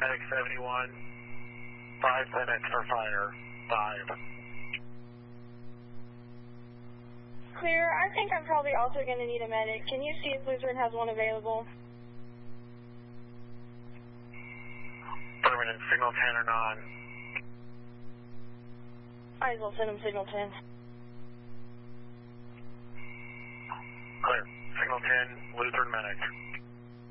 Medic 71, 5 minutes for fire. 5. Clear. I think I'm probably also going to need a medic. Can you see if Lutheran has one available? Permanent, signal 10 or non? Might as well send him signal 10. Clear. Signal 10, Lutheran medic.